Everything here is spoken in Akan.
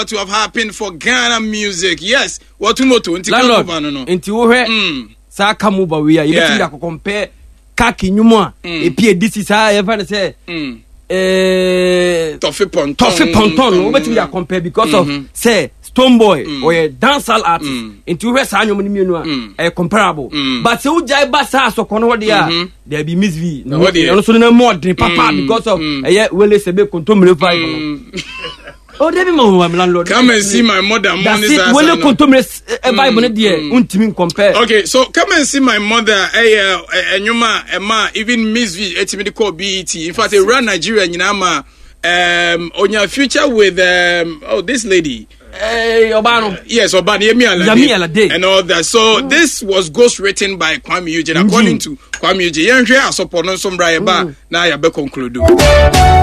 to have happened for Ghana music. Yes, what to moto inti wo he sa kamuba we ya yebeti da compare kaki nyumo epie disi sa e fa say Toffee Ponton wo beti da compare because of say Stonebwoy or a dancehall artist into where Sanyo Munimino a comparable. But so Jai Bassa so Conodia, there be Miss V. No, also no more than Papa because of a yet will say contumely five. Oh, there be more landlord. Come and see my mother. That's it. When you contumely a Bible, dear, untiming compare. Okay, so come and see my mother. And you ma, even Miss V, it's me call BET. In fact, they run Nigeria in Nama. On your future with this lady. Obano. Yes, Obano Yemi Alade and all that. So this was ghost written by Kwame Eugene. According to Kwame Eugene, you hear us upon some brayaba. Now you be conclude.